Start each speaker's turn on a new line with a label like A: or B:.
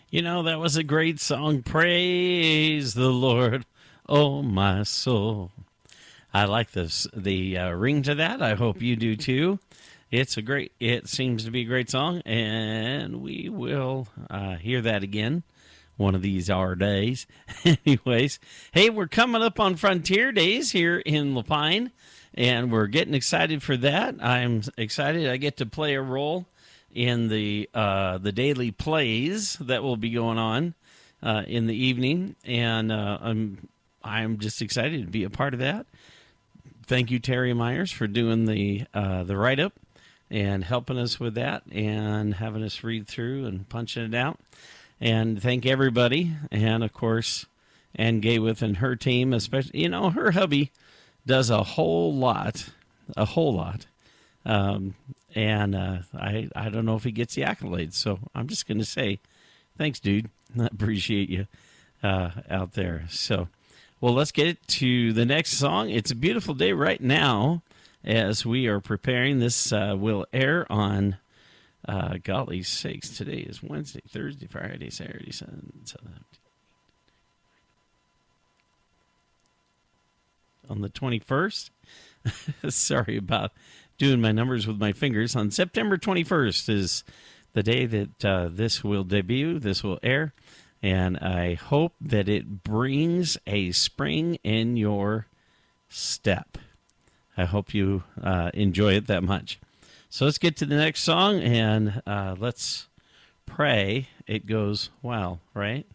A: You know, that was a great song. Praise the Lord, oh my soul. I like the ring to that. I hope you do too. It seems to be a great song, and we will hear that again one of these our days. Anyways, hey, we're coming up on Frontier Days here in Lapine, and we're getting excited for that. I'm excited. I get to play a role in the daily plays that will be going on in the evening, and I'm just excited to be a part of that. Thank you, Terry Myers, for doing the write up and helping us with that and having us read through and punching it out. And thank everybody, and of course, Ann Gaywith and her team, especially. You know, her hubby does a whole lot. And I don't know if he gets the accolades, so I'm just going to say, thanks, dude. I appreciate you out there. So, well, let's get to the next song. It's a beautiful day right now as we are preparing. This will air on, golly sakes, today is Wednesday, Thursday, Friday, Saturday, Sunday. On the 21st. Sorry about doing my numbers with my fingers. On September 21st is the day that this will debut, this will air, and I hope that it brings a spring in your step. I hope you enjoy it that much. So let's get to the next song, and let's pray it goes well, right?